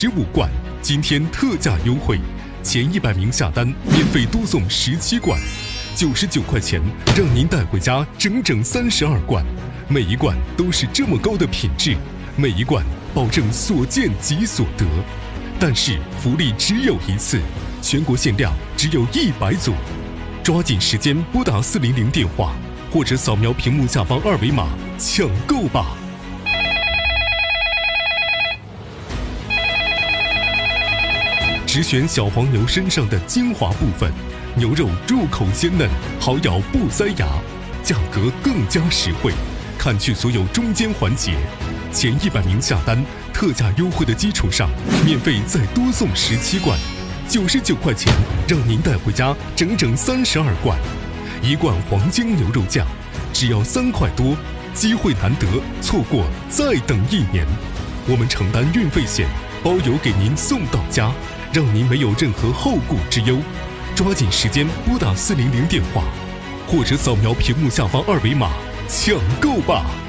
15罐，今天特价优惠，前100名下单免费多送17罐，99块钱让您带回家整整32罐，每一罐都是这么高的品质，每一罐保证所见即所得。但是福利只有一次，全国限量只有100组，抓紧时间拨打400电话，或者扫描屏幕下方2维码抢购吧。只选小黄牛身上的精华部分，牛肉入口鲜嫩，好咬不塞牙，价格更加实惠，砍去所有中间环节。前100名下单，特价优惠的基础上，免费再多送17罐，99块钱让您带回家整整32罐。1罐黄金牛肉酱只要3块多，机会难得，错过再等1年。我们承担运费险，包邮给您送到家，让您没有任何后顾之忧。抓紧时间拨打400电话，或者扫描屏幕下方2维码抢购吧。